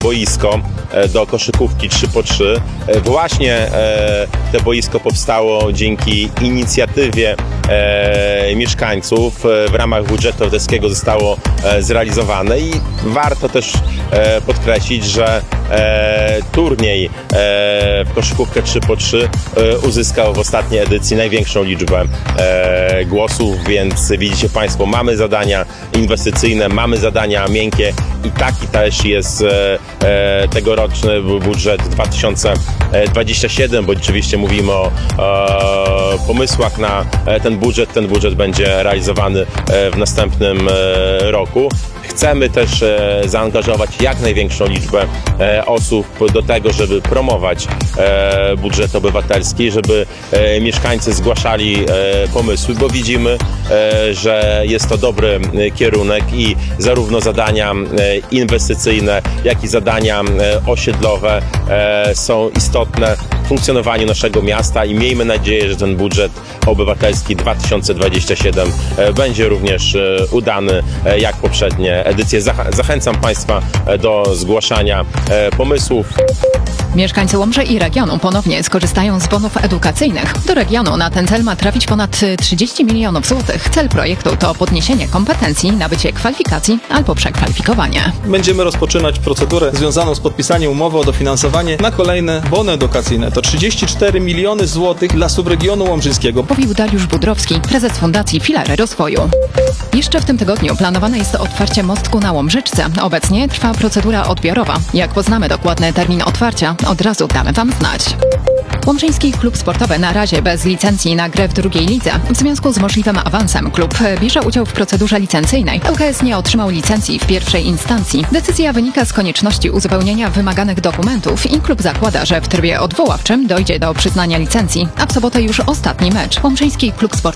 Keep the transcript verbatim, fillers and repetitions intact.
boisko do koszykówki trzy po trzy. Właśnie to boisko powstało dzięki inicjatywie mieszkańców. W ramach budżetu obywatelskiego zostało zrealizowane i warto też podkreślić, że turniej w koszykówkę trzy po trzy uzyskał w ostatniej edycji największą liczbę głosów, więc widzicie Państwo, mamy zadania inwestycyjne, mamy zadania miękkie i taki też jest tegoroczny budżet dwa tysiące dwudziesty siódmy, bo oczywiście mówimy o pomysłach na ten budżet. Ten budżet będzie realizowany w następnym roku. Chcemy też zaangażować jak największą liczbę osób do tego, żeby promować budżet obywatelski, żeby mieszkańcy zgłaszali pomysły, bo widzimy, że jest to dobry kierunek i zarówno zadania inwestycyjne, jak i zadania osiedlowe są istotne w funkcjonowaniu naszego miasta i miejmy nadzieję, że ten budżet obywatelski dwa tysiące dwudziesty siódmy będzie również udany jak poprzednie edycje. Zachęcam Państwa do zgłaszania pomysłów. Mieszkańcy Łomży i regionu ponownie skorzystają z bonów edukacyjnych. Do regionu na ten cel ma trafić ponad trzydzieści milionów złotych. Cel projektu to podniesienie kompetencji, nabycie kwalifikacji albo przekwalifikowanie. Będziemy rozpoczynać procedurę związaną z podpisaniem umowy o dofinansowanie na kolejne bony edukacyjne. To trzydzieści cztery miliony złotych dla subregionu łomżyńskiego. Mówił Dariusz Budrowski, prezes Fundacji Filary Rozwoju. Jeszcze w tym tygodniu planowane jest otwarcie mostku na Łomżyczce. Obecnie trwa procedura odbiorowa. Jak poznamy dokładny termin otwarcia, od razu damy Wam znać. Łomżyński Klub Sportowy na razie bez licencji na grę w drugiej lidze. W związku z możliwym awansem klub bierze udział w procedurze licencyjnej. L K S nie otrzymał licencji w pierwszej instancji. Decyzja wynika z konieczności uzupełnienia wymaganych dokumentów i klub zakłada, że w trybie odwoławczym dojdzie do przyznania licencji, a w sobotę już ostatni mecz. Łomżyński Klub Sportowy